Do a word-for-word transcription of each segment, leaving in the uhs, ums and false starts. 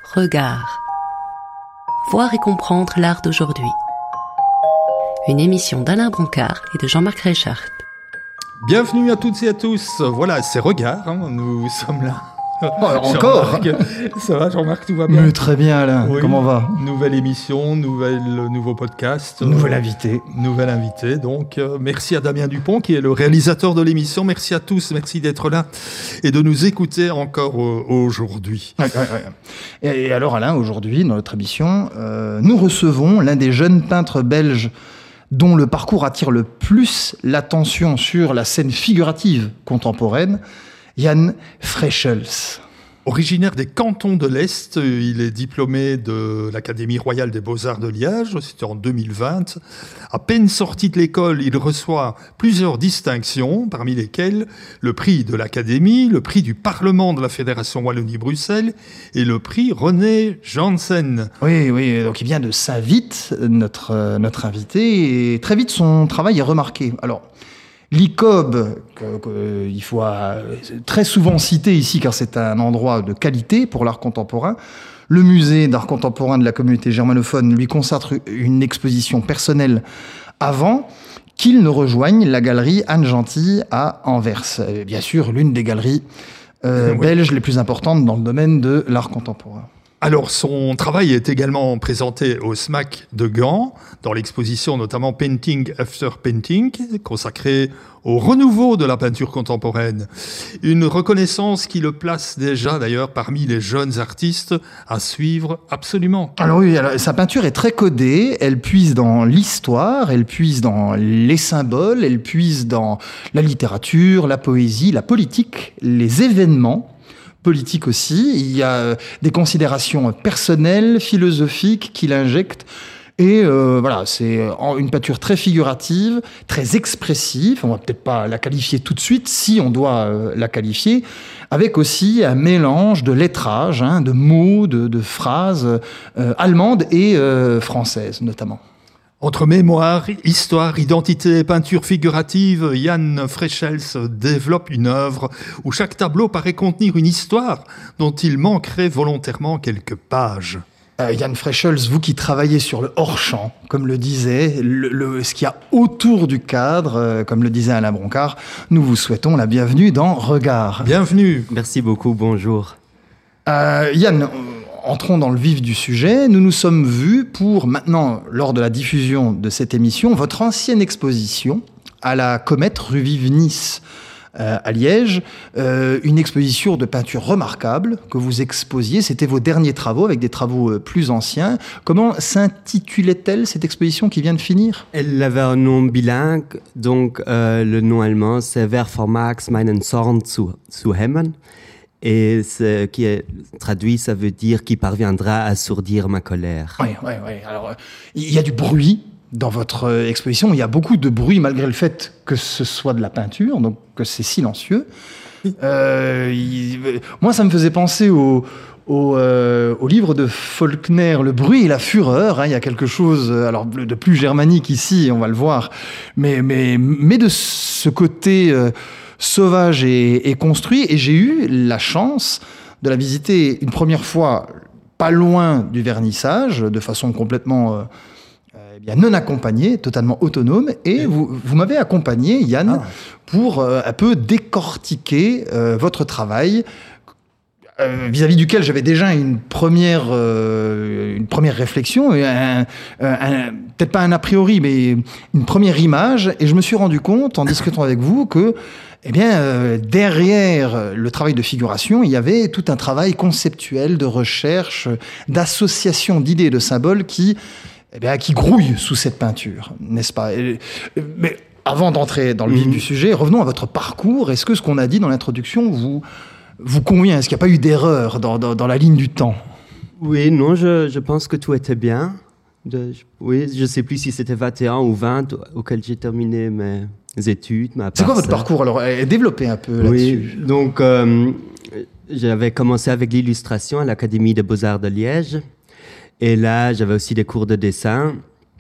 Regard. Voir et comprendre l'art d'aujourd'hui. Une émission d'Alain Brancard et de Jean-Marc Reichart. Bienvenue à toutes et à tous. Voilà, c'est Regard, hein. Nous sommes là. Oh, encore Ça va, Jean-Marc, tout va bien? Mais très bien, Alain. Oui. Comment va? Nouvelle émission, nouvelle, nouveau podcast. Nouvel invité. Nouvel invité. Donc, euh, merci à Damien Dupont, qui est le réalisateur de l'émission. Merci à tous. Merci d'être là et de nous écouter encore euh, aujourd'hui. Ouais, ouais, ouais. Et, et alors, Alain, aujourd'hui, dans notre émission, euh, nous recevons l'un des jeunes peintres belges dont le parcours attire le plus l'attention sur la scène figurative contemporaine, Jan Frechels. Originaire des cantons de l'Est, il est diplômé de l'Académie royale des beaux-arts de Liège, c'était en deux mille vingt. À peine sorti de l'école, il reçoit plusieurs distinctions, parmi lesquelles le prix de l'Académie, le prix du Parlement de la Fédération Wallonie-Bruxelles et le prix René Janssen. Oui, oui, donc il vient de Saint-Vith, notre, notre invité, et très vite son travail est remarqué. Alors, l'I C O B, qu'il faut très souvent citer ici car c'est un endroit de qualité pour l'art contemporain, le musée d'art contemporain de la communauté germanophone lui consacre une exposition personnelle avant qu'il ne rejoigne la galerie Anne Gentil à Anvers. Bien sûr, l'une des galeries euh, oui. belges les plus importantes dans le domaine de l'art contemporain. Alors, son travail est également présenté au S M A C de Gand, dans l'exposition notamment Painting After Painting, consacrée au renouveau de la peinture contemporaine. Une reconnaissance qui le place déjà, d'ailleurs, parmi les jeunes artistes à suivre absolument. Alors oui, alors, sa peinture est très codée, elle puise dans l'histoire, elle puise dans les symboles, elle puise dans la littérature, la poésie, la politique, les événements, politique aussi. Il y a des considérations personnelles, philosophiques qu'il injecte. Et euh, voilà, c'est une peinture très figurative, très expressive. On va peut-être pas la qualifier tout de suite, si on doit euh, la qualifier, avec aussi un mélange de lettrage, hein, de mots, de, de phrases euh, allemandes et euh, françaises notamment. Entre mémoire, histoire, identité et peinture figurative, Jan Frechels développe une œuvre où chaque tableau paraît contenir une histoire dont il manquerait volontairement quelques pages. Euh, Jan Frechels, vous qui travaillez sur le hors-champ, comme le disait, le, le, ce qu'il y a autour du cadre, euh, comme le disait Alain Brancard, nous vous souhaitons la bienvenue dans Regard. Bienvenue. Merci beaucoup, bonjour. Euh, Jan, entrons dans le vif du sujet. Nous nous sommes vus pour, maintenant, lors de la diffusion de cette émission, votre ancienne exposition à la Comète rue Vive-Nice euh, à Liège. Euh, une exposition de peinture remarquable que vous exposiez. C'était vos derniers travaux avec des travaux plus anciens. Comment s'intitulait-elle, cette exposition qui vient de finir? Elle avait un nom bilingue, donc euh, le nom allemand, c'est Wer vermag meinen Zorn zu, zu hemmen. Et ce qui est traduit, ça veut dire « qui parviendra à assourdir ma colère ». Oui, oui, oui. Alors, il y a du bruit dans votre exposition. Il y a beaucoup de bruit, malgré le fait que ce soit de la peinture, donc que c'est silencieux. Euh, il, moi, ça me faisait penser au, au, euh, au livre de Faulkner, Le bruit et la fureur. Hein. Il y a quelque chose alors, de plus germanique ici, on va le voir, mais, mais, mais de ce côté... Euh, sauvage et, et construit, et j'ai eu la chance de la visiter une première fois pas loin du vernissage, de façon complètement euh, eh bien, non accompagnée, totalement autonome, et vous, vous m'avez accompagné, Yann, ah. pour euh, un peu décortiquer euh, votre travail, euh, vis-à-vis duquel j'avais déjà une première, euh, une première réflexion, un, un, un, peut-être pas un a priori, mais une première image, et je me suis rendu compte, en discutant avec vous, que Eh bien, euh, derrière le travail de figuration, il y avait tout un travail conceptuel, de recherche, d'association d'idées et de symboles qui, eh bien, qui grouillent sous cette peinture, n'est-ce pas? et, Mais avant d'entrer dans le vif mmh. du sujet, revenons à votre parcours. Est-ce que ce qu'on a dit dans l'introduction vous, vous convient? Est-ce qu'il n'y a pas eu d'erreur dans, dans, dans la ligne du temps? Oui, non, je, je pense que tout était bien. De, oui, je ne sais plus si c'était vingt et un ou vingt auquel j'ai terminé mes études. Mais c'est quoi votre ça, parcours alors? Développez un peu là-dessus. Oui, donc euh, j'avais commencé avec l'illustration à l'Académie des beaux-arts de Liège. Et là, j'avais aussi des cours de dessin.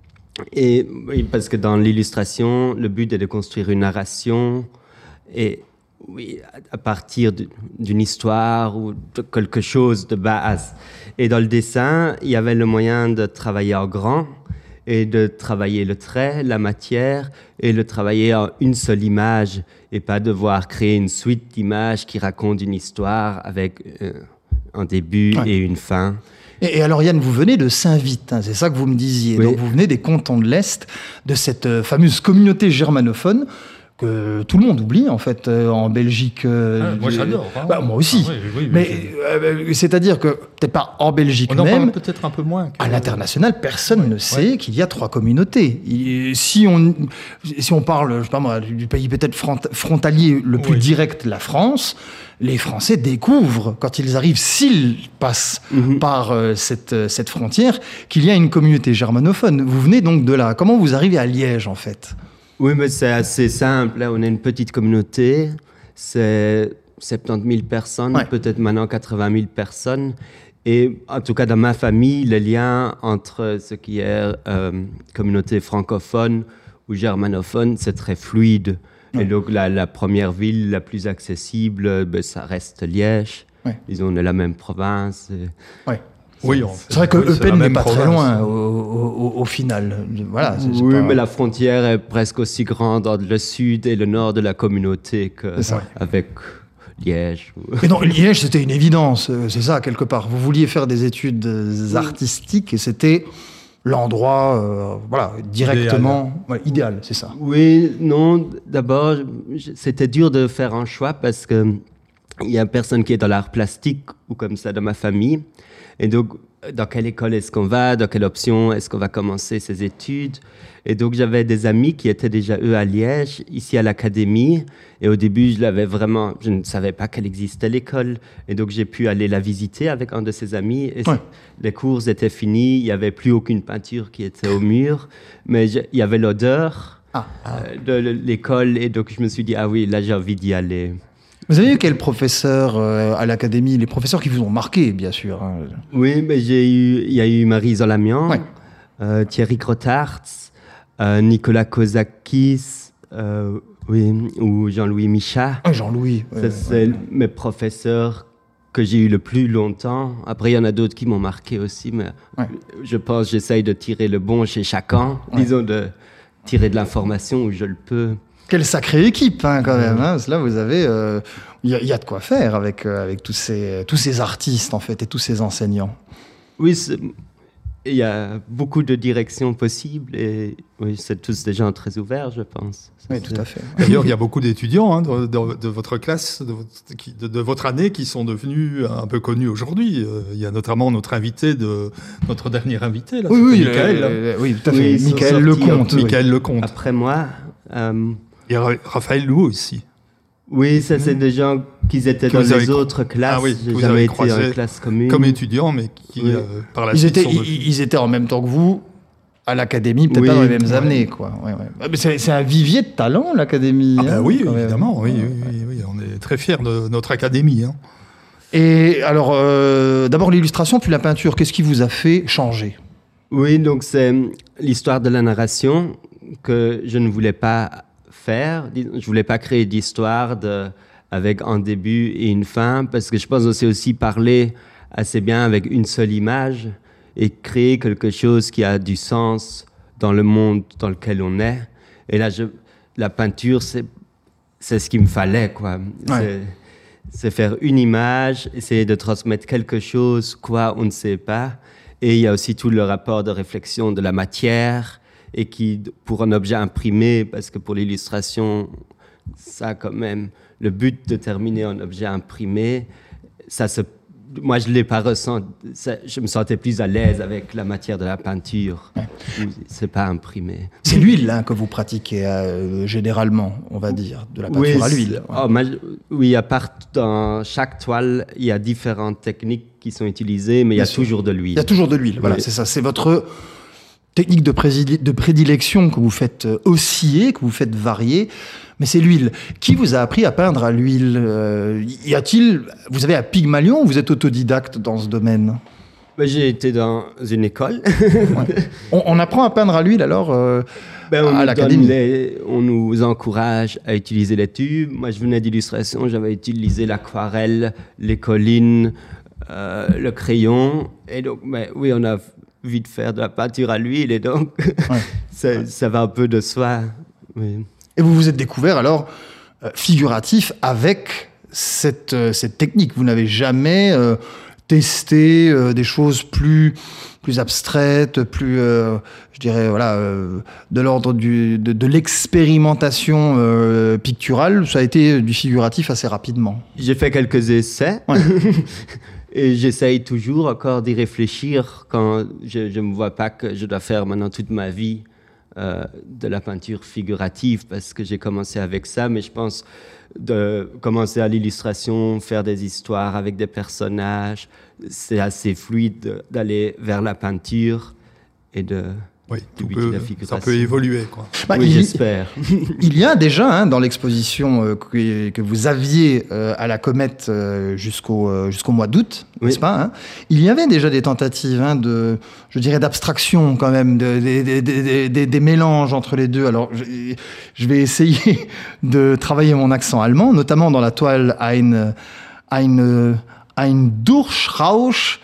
Et oui, parce que dans l'illustration, le but est de construire une narration. Et oui, à partir d'une histoire ou de quelque chose de base. Et dans le dessin, il y avait le moyen de travailler en grand et de travailler le trait, la matière, et de travailler en une seule image, et pas devoir créer une suite d'images qui racontent une histoire avec euh, un début ouais. et une fin. Et, et alors Yann, vous venez de Saint-Vite, hein, c'est ça que vous me disiez. Oui. Donc vous venez des Cantons de l'Est, de cette euh, fameuse communauté germanophone que tout le monde oublie en fait euh, en Belgique. Euh, ah, moi j'adore. Hein. Bah, moi aussi. Ah, oui, oui, mais euh, c'est-à-dire que peut-être pas en Belgique on en même. Parle peut-être un peu moins. Que... À l'international, personne ouais, ne sait ouais. qu'il y a trois communautés. Et si on si on parle, je sais pas moi, du pays peut-être frontalier le plus oui. direct, la France, les Français découvrent quand ils arrivent, s'ils passent mm-hmm. par euh, cette cette frontière, qu'il y a une communauté germanophone. Vous venez donc de là. Comment vous arrivez à Liège en fait? Oui, mais c'est assez simple. Là, on est une petite communauté. C'est soixante-dix mille personnes, ouais. peut-être maintenant quatre-vingt mille personnes. Et en tout cas, dans ma famille, le lien entre ce qui est euh, communauté francophone ou germanophone, c'est très fluide. Ouais. Et donc, la, la première ville la plus accessible, ben, ça reste Liège. Ouais. Ils ont la même province. Et... Ouais. Oui, c'est vrai que oui, Eupen n'est pas province. Très loin au, au, au final. Voilà, c'est, c'est oui, pas... mais la frontière est presque aussi grande entre le sud et le nord de la communauté qu'avec Liège. Mais non, Liège, c'était une évidence, c'est ça, quelque part. Vous vouliez faire des études artistiques et c'était l'endroit, euh, voilà, directement idéal, ouais, idéal, c'est ça. Oui, non, d'abord, c'était dur de faire un choix parce qu'il y a personne qui est dans l'art plastique ou comme ça dans ma famille. Et donc, dans quelle école est-ce qu'on va? Dans quelle option est-ce qu'on va commencer ses études? Et donc, j'avais des amis qui étaient déjà, eux, à Liège, ici à l'académie. Et au début, je l'avais vraiment... Je ne savais pas qu'elle existait, l'école. Et donc, j'ai pu aller la visiter avec un de ses amis. Et ouais. les cours étaient finis. Il n'y avait plus aucune peinture qui était au mur. Mais je, il y avait l'odeur ah. euh, de l'école. Et donc, je me suis dit, ah oui, là, j'ai envie d'y aller. Vous avez eu quel professeur euh, à l'académie? Les professeurs qui vous ont marqué, bien sûr. Hein. Oui, mais j'ai eu, il y a eu Marie Zolamian, ouais. euh, Thierry Crotarts, euh, Nicolas Kozakis, euh, oui, ou Jean-Louis Michat. Ah, Jean-Louis. Ça, ouais, c'est ouais. mes professeurs que j'ai eu le plus longtemps. Après, il y en a d'autres qui m'ont marqué aussi, mais ouais. je pense que j'essaye de tirer le bon chez chacun, ouais. disons de tirer de l'information où je le peux. Quelle sacrée équipe, hein, quand même. Hein. Là, vous avez, il euh, y, y a de quoi faire avec euh, avec tous ces tous ces artistes en fait et tous ces enseignants. Oui, il y a beaucoup de directions possibles et oui, c'est tous des gens très ouverts, je pense. Ça, oui, tout à fait. D'ailleurs, il y a beaucoup d'étudiants hein, de, de, de votre classe, de votre, de, de votre année, qui sont devenus un peu connus aujourd'hui. Il y a notamment notre invité de notre dernier invité, là, oui, oui, Michael. Le, oui, tout à fait. Oui, Michael Lecomte. Michael Lecomte. Après moi. Euh, Il y a Raphaël Loup aussi. Oui, ça c'est des gens qui étaient que dans les avez... autres classes. Ah oui, j'ai jamais été dans une classe commune. Comme étudiants, mais qui oui. euh, par la ils suite étaient, sont ils, devenus... ils étaient en même temps que vous à l'académie, peut-être oui, pas dans les mêmes ouais. années, quoi. Ouais, ouais. Mais c'est, c'est un vivier de talent, l'académie. Ah bah hein, oui, évidemment. Oui, oui, oui, oui, on est très fiers de notre académie. Hein. Et alors, euh, d'abord l'illustration, puis la peinture. Qu'est-ce qui vous a fait changer? Oui, donc c'est l'histoire de la narration que je ne voulais pas faire. Je voulais pas créer d'histoire de, avec un début et une fin, parce que je pense que c'est aussi parler assez bien avec une seule image et créer quelque chose qui a du sens dans le monde dans lequel on est. Et là, je, la peinture, c'est, c'est ce qu'il me fallait, quoi. Ouais. C'est, c'est faire une image, essayer de transmettre quelque chose, quoi, on ne sait pas. Et il y a aussi tout le rapport de réflexion de la matière, et qui, pour un objet imprimé, parce que pour l'illustration, ça quand même, le but de terminer un objet imprimé, ça se, moi je ne l'ai pas ressenti, ça, je me sentais plus à l'aise avec la matière de la peinture, ouais. C'est pas imprimé. C'est l'huile hein, que vous pratiquez euh, généralement, on va dire, de la peinture oui, à l'huile. Ouais. Oh, moi, oui, à part dans chaque toile, il y a différentes techniques qui sont utilisées, mais il y a sûr. toujours de l'huile. Il y a toujours de l'huile, voilà, oui. c'est ça, c'est votre... technique de, présil- de prédilection que vous faites osciller, que vous faites varier, mais c'est l'huile. Qui vous a appris à peindre à l'huile? euh, Y a-t-il, vous avez un Pygmalion ou vous êtes autodidacte dans ce domaine? Ben, j'ai été dans une école. Ouais. on, on apprend à peindre à l'huile alors euh, ben, on à nous l'académie. Les, on nous encourage à utiliser les tubes. Moi, je venais d'illustration, j'avais utilisé l'aquarelle, les collines, euh, le crayon. Et donc, ben, oui, on a vite faire de la peinture à l'huile et donc Ouais. ça, Ouais. ça va un peu de soi. Oui. Et vous vous êtes découvert alors euh, figuratif avec cette, euh, cette technique. Vous n'avez jamais euh, testé euh, des choses plus, plus abstraites, plus, euh, je dirais, voilà, euh, de l'ordre du, de, de l'expérimentation euh, picturale. Ça a été du figuratif assez rapidement. J'ai fait quelques essais. Ouais. Et j'essaye toujours encore d'y réfléchir quand je ne me vois pas que je dois faire maintenant toute ma vie euh, de la peinture figurative parce que j'ai commencé avec ça, mais je pense de commencer à l'illustration, faire des histoires avec des personnages, c'est assez fluide d'aller vers la peinture et de... Oui, tout débuter peut, la ça figuration. peut évoluer, quoi. Bah, oui, il- j'espère. Il y a déjà hein, dans l'exposition euh, que, que vous aviez euh, à la Comète euh, jusqu'au euh, jusqu'au mois d'août, Oui. n'est-ce pas hein, il y avait déjà des tentatives hein, de, je dirais, d'abstraction quand même, de, de- de- de- de- de- des mélanges entre les deux. Alors, je, je vais essayer de travailler mon accent allemand, notamment dans la toile Ein, ein, ein Durchrausch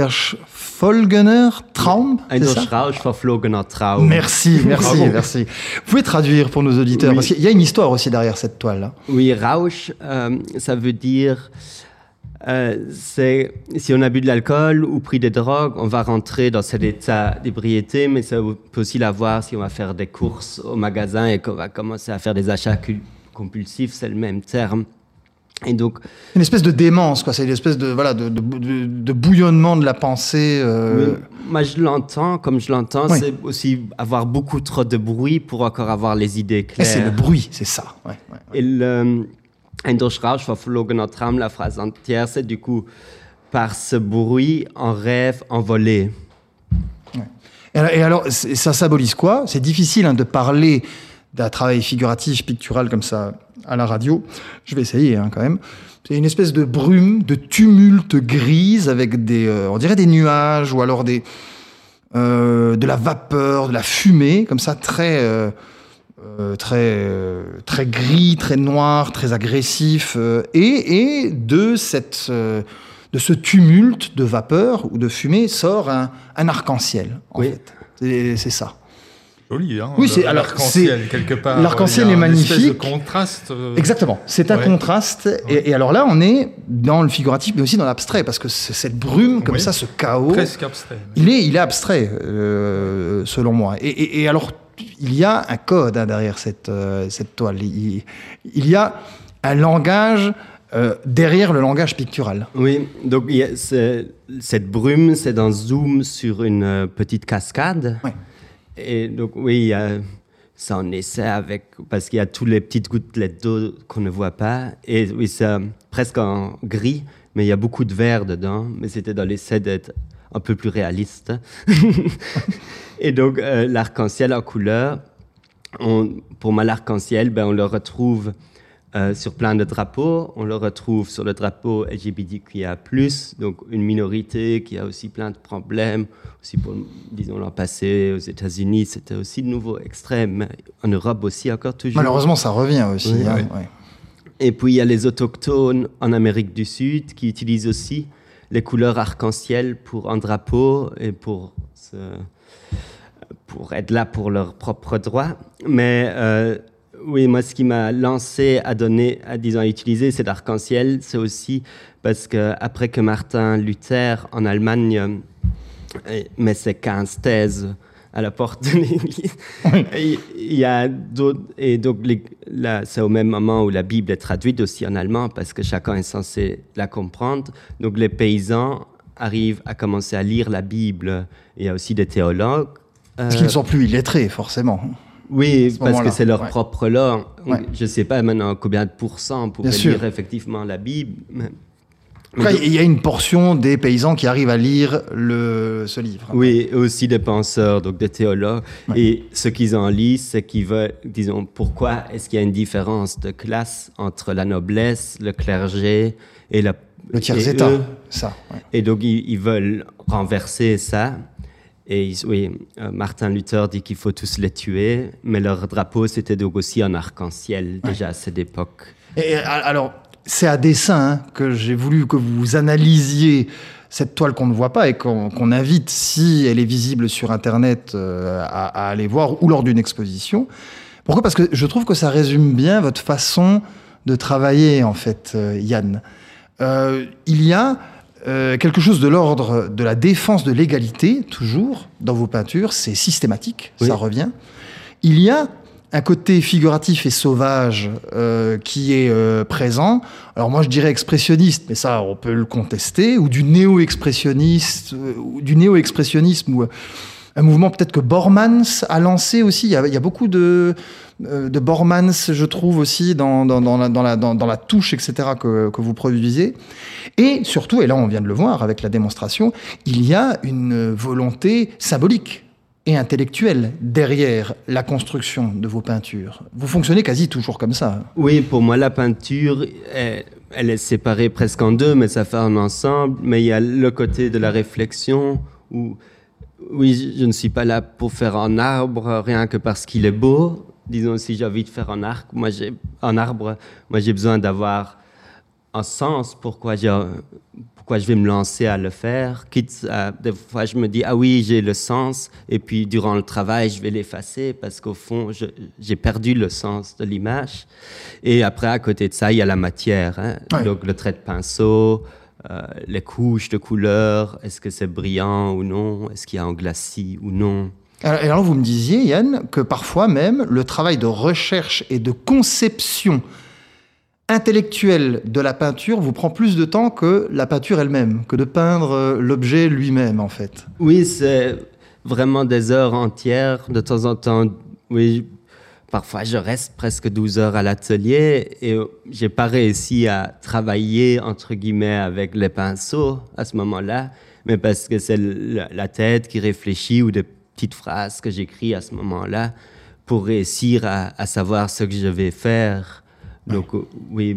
verfolgener Traum. Ein c'est ça Durchrausch verflogener Traum. Merci, merci, Bravo. merci. Vous pouvez traduire pour nos auditeurs, Oui. parce qu'il y a une histoire aussi derrière cette toile-là. Oui, Rausch, euh, ça veut dire, euh, c'est si on a bu de l'alcool ou pris des drogues, on va rentrer dans cet état d'ébriété, mais ça peut aussi l'avoir si on va faire des courses au magasin et qu'on va commencer à faire des achats cul- compulsifs, c'est le même terme. Et donc, Une espèce de démence, quoi. C'est une espèce de, voilà, de, de, de- de bouillonnement de la pensée. euh, oui, moi je l'entends, comme je l'entends, Oui. c'est aussi avoir beaucoup trop de bruit pour encore avoir les idées Et claires. c'est le bruit, c'est ça. Ouais, ouais, ouais. Et le, ein Durchrausch verflogener Traum, la phrase entière, c'est du coup par ce bruit, en rêve envolé. Et alors, et alors, c'est- ça symbolise quoi? C'est difficile hein, de parler d'un travail figuratif, pictural comme ça à la radio. Je vais essayer hein, quand même. C'est une espèce de brume, de tumulte grise avec des, euh, on dirait des nuages ou alors des, euh, de la vapeur, de la fumée, comme ça, très, euh, euh, très, euh, très gris, très noir, très agressif, euh, et, et de cette, euh, de ce tumulte de vapeur ou de fumée sort un, un arc-en-ciel. En Oui. fait, c'est, c'est ça. Joli, hein. Oui, le- c'est- alors, l'arc-en-ciel, c'est- quelque part. l'arc-en-ciel il y a est une espèce magnifique. de contraste. euh, Exactement, c'est un Ouais. contraste. Et, et alors là, on est dans le figuratif, mais aussi dans l'abstrait, parce que c'est cette brume, comme Oui. ça, ce chaos, Presque abstrait. oui. il est, il est abstrait, euh, selon moi. Et, et- et alors, il y a un code hein, derrière cette, euh, cette toile. Il, il y a un langage euh, derrière le langage pictural. Oui, donc il y a ce- cette brume, c'est un zoom sur une euh, petite cascade. Ouais. Et donc, oui, il y a, ça en essaie avec, parce qu'il y a toutes les petites gouttelettes d'eau qu'on ne voit pas. Et oui, c'est euh, presque en gris, mais il y a beaucoup de vert dedans. Mais c'était dans l'essai d'être un peu plus réaliste. Et donc, euh, l'arc-en-ciel en couleur, on, pour moi, l'arc-en-ciel, ben, on le retrouve euh, sur plein de drapeaux. On le retrouve sur le drapeau L G B T Q I A plus, donc une minorité qui a aussi plein de problèmes. Aussi, pour, disons, l'an passé, aux États-Unis, c'était aussi de nouveau extrême. Mais en Europe aussi, encore toujours. Malheureusement, ça revient aussi. Oui, hein, oui. ouais. Et puis, il y a les autochtones en Amérique du Sud qui utilisent aussi les couleurs arc-en-ciel pour un drapeau et pour, se, pour être là pour leurs propres droits. Mais euh, oui, moi, ce qui m'a lancé à donner, à, disons, à utiliser cet arc-en-ciel, c'est aussi parce qu'après que Martin Luther, en Allemagne, euh, met ses quinze thèses à la porte de l'église, il il y a d'autres, et donc les- là, c'est au même moment où la Bible est traduite aussi en allemand parce que chacun est censé la comprendre. Donc les paysans arrivent à commencer à lire la Bible. Il y a aussi des théologues. Parce Euh, qu'ils ne sont plus illettrés, forcément. oui, ce parce moment-là, que c'est leur ouais. propre langue. Ouais. Je ne sais pas maintenant combien de pourcents pourraient Bien sûr. lire effectivement la Bible. Mais... Après, il y a une portion des paysans qui arrivent à lire le, ce livre. Oui, et aussi des penseurs, donc des théologues. Ouais. Et ce qu'ils en lisent, c'est qu'ils veulent, disons, pourquoi est-ce qu'il y a une différence de classe entre la noblesse, le clergé et la, Le tiers-état, ça. Ouais. Et donc, ils, ils veulent renverser ça. Et ils, oui, euh, Martin Luther dit qu'il faut tous les tuer, mais leur drapeau, c'était donc aussi un arc-en-ciel, déjà ouais. à cette époque. Et, alors, c'est à dessein hein, que j'ai voulu que vous analysiez cette toile qu'on ne voit pas et qu'on, qu'on invite, si elle est visible sur Internet, euh, à, à aller voir, ou lors d'une exposition. Pourquoi ? Parce que je trouve que ça résume bien votre façon de travailler, en fait, euh, Yann. Euh, il y a euh, quelque chose de l'ordre de la défense de l'égalité, toujours, dans vos peintures. C'est systématique, oui. Ça revient. Il y a un côté figuratif et sauvage euh, qui est euh, présent. Alors moi, je dirais expressionniste, mais ça, on peut le contester, ou du néo-expressionniste, euh, ou du néo-expressionnisme, ou un mouvement peut-être que Bormans a lancé aussi. Il y a, il y a beaucoup de, de Bormans, je trouve, aussi, dans, dans, dans, la, dans, la, dans, dans la touche, et cetera, que, que vous produisez. Et surtout, et là on vient de le voir avec la démonstration, il y a une volonté symbolique et intellectuelle derrière la construction de vos peintures. Vous fonctionnez quasi toujours comme ça. Oui, pour moi, la peinture, elle, elle est séparée presque en deux, mais ça fait un ensemble. Mais il y a le côté de la réflexion où... Oui, je ne suis pas là pour faire un arbre rien que parce qu'il est beau. Disons, si j'ai envie de faire un arc, moi j'ai un arbre, moi j'ai besoin d'avoir un sens pourquoi j'ai, pourquoi je vais me lancer à le faire. Quitte à, des fois, je me dis ah oui, j'ai le sens, et puis durant le travail, je vais l'effacer parce qu'au fond, je, j'ai perdu le sens de l'image. Et après, à côté de ça, il y a la matière, hein. Ouais. Donc le trait de pinceau. Euh, les couches de couleurs, est-ce que c'est brillant ou non? Est-ce qu'il y a un glacis ou non? Alors, alors vous me disiez, Yann, que parfois même, le travail de recherche et de conception intellectuelle de la peinture vous prend plus de temps que la peinture elle-même, que de peindre l'objet lui-même, en fait. Oui, c'est vraiment des heures entières. De temps en temps, oui... Parfois, je reste presque douze heures à l'atelier et j'ai pas réussi à travailler, entre guillemets, avec les pinceaux à ce moment-là, mais parce que c'est la tête qui réfléchit ou des petites phrases que j'écris à ce moment-là pour réussir à, à savoir ce que je vais faire. Donc, oui,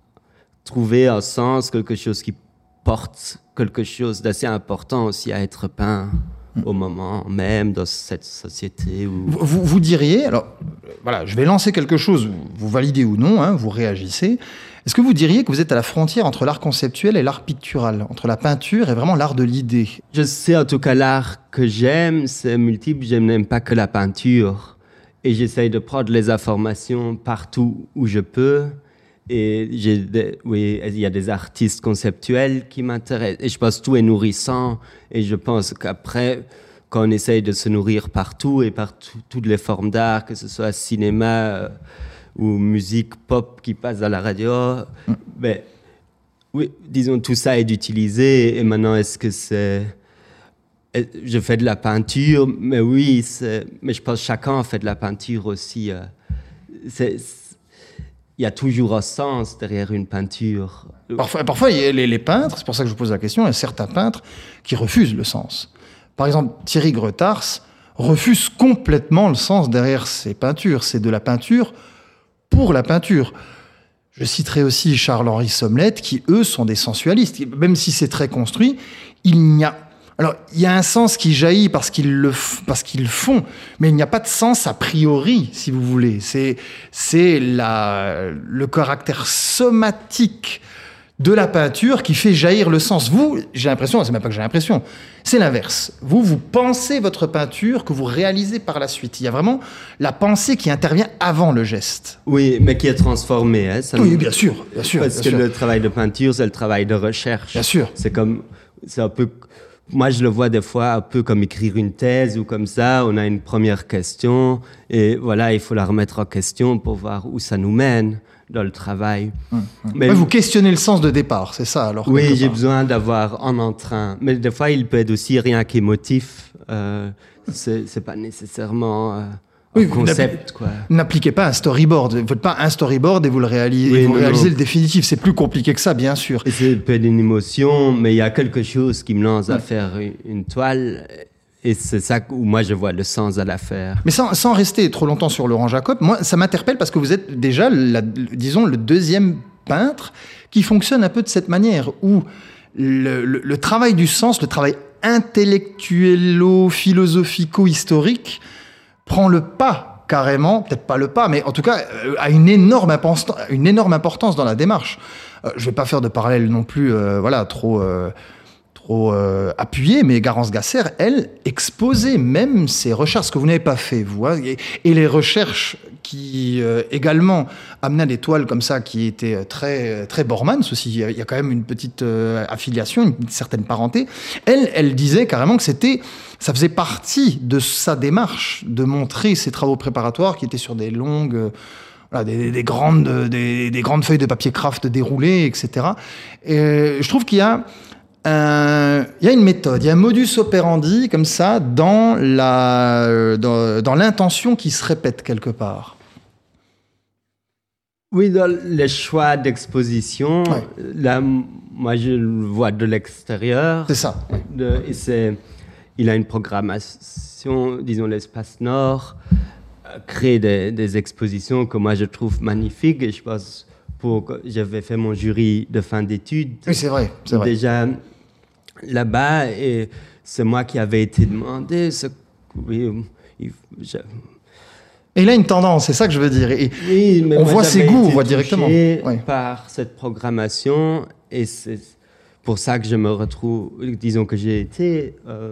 trouver un sens, quelque chose qui porte quelque chose d'assez important aussi à être peint. Au moment même dans cette société où... Vous, vous diriez, alors voilà, je vais lancer quelque chose, vous validez ou non, hein, vous réagissez. Est-ce que vous diriez que vous êtes à la frontière entre l'art conceptuel et l'art pictural, entre la peinture et vraiment l'art de l'idée? Je sais en tout cas l'art que j'aime, c'est multiple, je n'aime pas que la peinture. Et j'essaye de prendre les informations partout où je peux. Et j'ai des, oui, il y a des artistes conceptuels qui m'intéressent. Et je pense que tout est nourrissant. Et je pense qu'après, quand on essaye de se nourrir partout et par tout, toutes les formes d'art, que ce soit cinéma euh, ou musique pop qui passe à la radio, mm. ben, oui, disons, tout ça est d'utiliser. Et maintenant, est-ce que c'est... Je fais de la peinture, mais oui, c'est, mais je pense que chacun fait de la peinture aussi. Euh, c'est, il y a toujours un sens derrière une peinture. Parfois, parfois les, les peintres, c'est pour ça que je vous pose la question, il y a certains peintres qui refusent le sens. Par exemple, Thierry Greutars refuse complètement le sens derrière ses peintures. C'est de la peinture pour la peinture. Je citerai aussi Charles-Henri Sommelette, qui, eux, sont des sensualistes. Même si c'est très construit, il n'y a... Alors, il y a un sens qui jaillit parce qu'ils le, f- parce qu'ils le font, mais il n'y a pas de sens a priori, si vous voulez. C'est, c'est la, le caractère somatique de la peinture qui fait jaillir le sens. Vous, j'ai l'impression, c'est même pas que j'ai l'impression, c'est l'inverse. Vous, vous pensez votre peinture que vous réalisez par la suite. Il y a vraiment la pensée qui intervient avant le geste. Oui, mais qui est transformée. Hein, ça oui, nous... bien sûr, bien sûr. Parce bien que sûr. le travail de peinture, c'est le travail de recherche. Bien sûr. C'est comme, c'est un peu... Moi, je le vois des fois un peu comme écrire une thèse ou comme ça. On a une première question et voilà, il faut la remettre en question pour voir où ça nous mène dans le travail. Hum, hum. Mais vous questionnez le sens de départ, c'est ça alors? Oui, j'ai besoin d'avoir un entrain. Mais des fois, il peut être aussi rien qu'émotif. Euh, c'est, c'est pas nécessairement... Euh, Oui, concept, quoi. N'appliquez pas un storyboard. Vous ne faites pas un storyboard et vous le réalisez, oui, vous non, réalisez non. le définitif. C'est plus compliqué que ça, bien sûr. Et c'est peut-être une émotion, mais il y a quelque chose qui me lance ouais. à faire une, une toile. Et c'est ça où moi je vois le sens à la faire. Mais sans, sans rester trop longtemps sur Laurent Jacob, moi ça m'interpelle parce que vous êtes déjà, la, disons, le deuxième peintre qui fonctionne un peu de cette manière, où le, le, le travail du sens, le travail intellectuello-philosophico-historique prend le pas carrément, peut-être pas le pas, mais en tout cas a une énorme, import- une énorme importance dans la démarche. Euh, je vais pas faire de parallèle non plus, euh, voilà, trop... Euh, trop euh, appuyé, mais Garance Gasser, elle, exposait même ses recherches, ce que vous n'avez pas fait, vous. Hein, et, et les recherches qui, euh, également, amenaient des toiles comme ça, qui étaient très, très Bormans aussi. Il y a quand même une petite euh, affiliation, une, une certaine parenté. Elle, elle disait carrément que c'était, ça faisait partie de sa démarche de montrer ses travaux préparatoires qui étaient sur des longues... Euh, Voilà, des, des, grandes, des, des grandes feuilles de papier craft déroulées, et cetera. Et je trouve qu'il y a, un, il y a une méthode, il y a un modus operandi comme ça dans, la, dans, dans l'intention qui se répète quelque part. Oui, dans les choix d'exposition, Ouais. là, moi je le vois de l'extérieur. C'est ça. Ouais. De, et c'est, il a une programmation, disons l'espace nord, créer des, des expositions que moi je trouve magnifiques. Et je pense, pour, j'avais fait mon jury de fin d'études. Oui, c'est vrai. C'est vrai. Déjà là-bas, et c'est moi qui avais été demandé. Ce, oui, il, je, et il a une tendance, c'est ça que je veux dire. Et oui, mais on moi, voit ses goûts, on voit touché directement. Ouais. Par cette programmation, et c'est pour ça que je me retrouve, disons que j'ai été euh,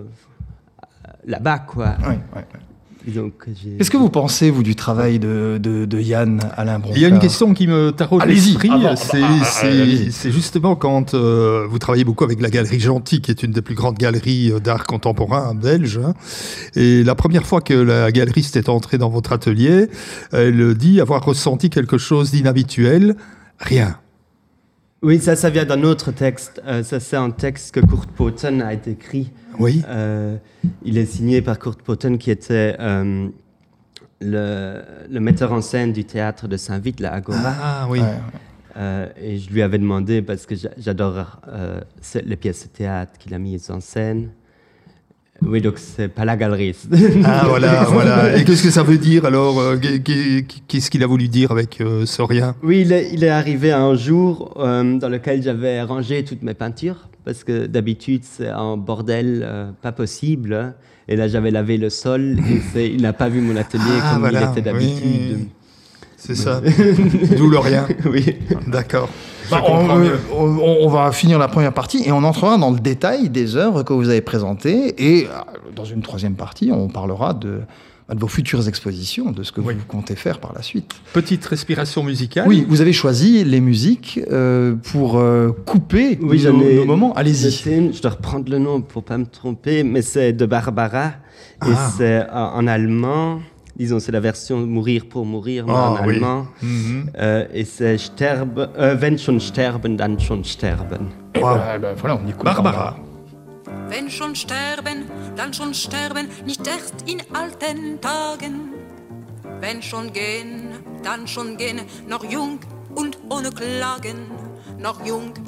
là-bas, quoi. Ouais, ouais, ouais. Disons que j'ai... Qu'est-ce que vous pensez, vous, du travail de, de, de Yann Alain Broncard ? Il y a une question qui me taraude Allez-y. l'esprit. Ah bon, c'est, bah, c'est, allez-y. c'est justement quand euh, vous travaillez beaucoup avec la Galerie Gentil, qui est une des plus grandes galeries d'art contemporain belge. Hein. Et la première fois que la galeriste est entrée dans votre atelier, elle dit avoir ressenti quelque chose d'inhabituel. Rien. Oui, ça, ça vient d'un autre texte. Euh, ça, c'est un texte que Kurt Poten a écrit. Oui. Euh, il est signé par Kurt Poten, qui était euh, le, le metteur en scène du théâtre de Saint-Vite, la Agora. Ah oui. Ouais, ouais. Euh, et je lui avais demandé, parce que j'adore euh, les pièces de théâtre qu'il a mises en scène. Oui, donc c'est pas la galeriste. Ah voilà, voilà. Et qu'est-ce que ça veut dire alors euh, Qu'est-ce qu'il a voulu dire avec euh, ce rien ? Oui, il est, il est arrivé un jour euh, dans lequel j'avais rangé toutes mes peintures, parce que d'habitude c'est un bordel euh, pas possible. Hein. Et là j'avais lavé le sol et c'est, il n'a pas vu mon atelier Ah, comme voilà, il était d'habitude. oui. C'est ça. D'où le rien. Oui. D'accord. Bah, on, on, on va finir la première partie et on entrera dans le détail des œuvres que vous avez présentées. Et dans une troisième partie, on parlera de, de vos futures expositions, de ce que oui. vous comptez faire par la suite. Petite respiration musicale. Oui, vous avez choisi les musiques euh, pour euh, couper Oui, nos, ai, nos moments. Allez-y. Je dois reprendre le nom pour ne pas me tromper, mais c'est de Barbara. Ah. Et c'est en, en allemand. Disons, c'est la version Mourir pour mourir, mais oh, en oui. allemand. Mm-hmm. Euh, et c'est sterbe, euh, Wenn schon sterben, dann schon sterben. Wow. Euh, ben, voilà, on écoute Barbara. Wenn schon sterben, dann schon sterben, nicht erst in alten Tagen. Wenn schon gehen, dann schon gehen, noch jung und ohne Klagen. Noch jung